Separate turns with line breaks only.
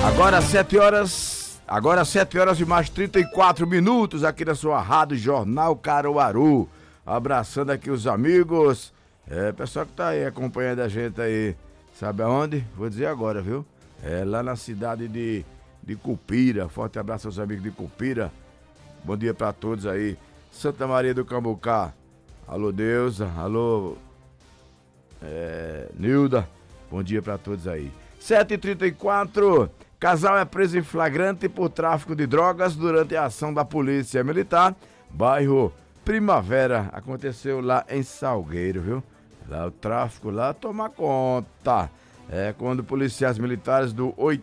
Agora 7 horas e mais 34 minutos aqui na sua rádio Jornal Caruaru. Abraçando aqui os amigos, pessoal que tá aí acompanhando a gente aí, sabe aonde? Vou dizer agora, viu? Lá na cidade de Cupira. Forte abraço aos amigos de Cupira. Bom dia pra todos aí. Santa Maria do Cambucá. Alô, Deusa. Alô, Nilda. Bom dia pra todos aí. 7h34. Casal é preso em flagrante por tráfico de drogas durante a ação da Polícia Militar, bairro Primavera. Aconteceu lá em Salgueiro, viu? Lá o tráfico lá toma conta. Quando policiais militares do